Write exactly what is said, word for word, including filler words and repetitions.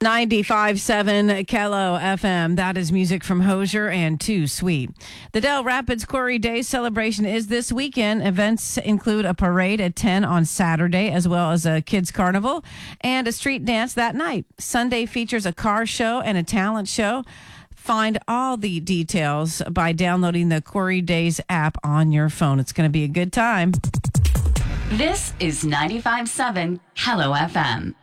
ninety-five point seven Kello F M. That is music from Hozier and Too Sweet. The Dell Rapids Quarry Day celebration is this weekend. Events include a parade at ten on Saturday, as well as a kids carnival and a street dance that night. Sunday features a car show and a talent show. Find all the details by downloading the Quarry Days app on your phone. It's going to be a good time. This is ninety-five point seven Hello F M.